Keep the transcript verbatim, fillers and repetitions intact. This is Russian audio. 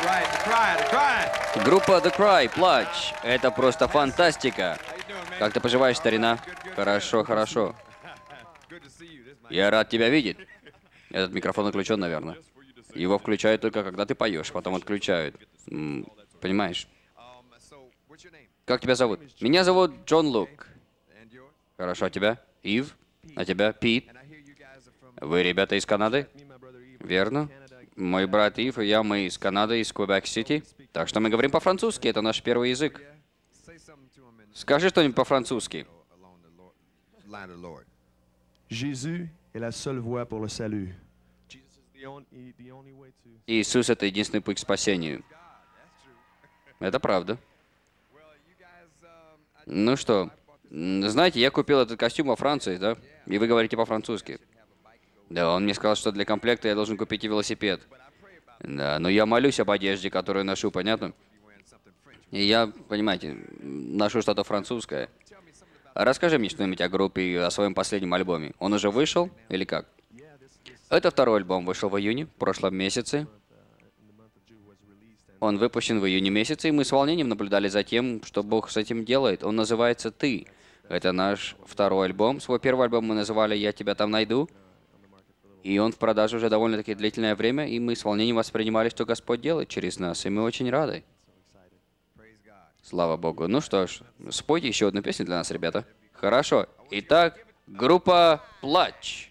Группа The Cry, Плач. Это просто фантастика. Как ты поживаешь, старина? Хорошо, хорошо. Я рад тебя видеть. Этот микрофон отключен, наверное. Его включают только когда ты поешь, потом отключают. М, понимаешь? Как тебя зовут? Меня зовут Джон Лук. Хорошо, а тебя? Ив? А тебя? Пит? Вы ребята из Канады? Верно. Мой брат Ив и я, мы из Канады, из Квебек-Сити. Так что мы говорим по-французски, это наш первый язык. Скажи что-нибудь по-французски. Jésus est la seule voie pour le salut. Иисус — это единственный путь к спасению. Это правда. Ну что, м, знаете, я купил этот костюм во Франции, да? И вы говорите по-французски. Да, он мне сказал, что для комплекта я должен купить и велосипед. Да, но я молюсь об одежде, которую ношу, понятно? И я, понимаете, ношу что-то французское. Расскажи мне что-нибудь о группе и о своем последнем альбоме. Он уже вышел или как? Это второй альбом вышел в июне, в прошлом месяце. Он выпущен в июне месяце, и мы с волнением наблюдали за тем, что Бог с этим делает. Он называется «Ты». Это наш второй альбом. Свой первый альбом мы называли «Я тебя там найду». И он в продаже уже довольно-таки длительное время, и мы с волнением воспринимали, что Господь делает через нас, и мы очень рады. Слава Богу. Ну что ж, спойте еще одну песню для нас, ребята. Хорошо. Итак, группа «Плач».